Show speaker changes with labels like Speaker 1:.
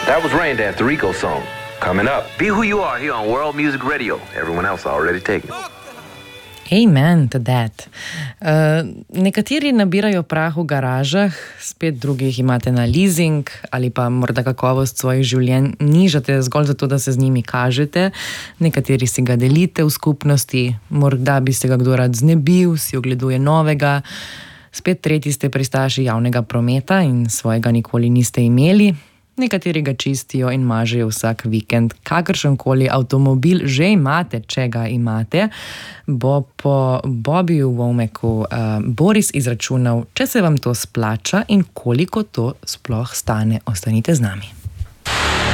Speaker 1: That was Rain Dance, the Rico song. Coming up, Be Who You Are here on World Music Radio. Everyone else already taken.
Speaker 2: Amen to that. Nekateri nabirajo prah v garažah, spet drugih imate na leasing ali pa morda kakovost svojih življenj nižate zgolj zato, da se z njimi kažete. Nekateri si ga delite v skupnosti, morda bi se ga kdo rad znebil, si ogleduje novega. Spet tretji ste pristaši javnega prometa in svojega nikoli niste imeli. Nekateri ga čistijo in mažejo vsak vikend. Kakršenkoli avtomobil že imate, če ga imate, bo po Bobiju Womaku Boris izračunal, če se vam to splača in koliko to sploh stane. Ostanite z nami.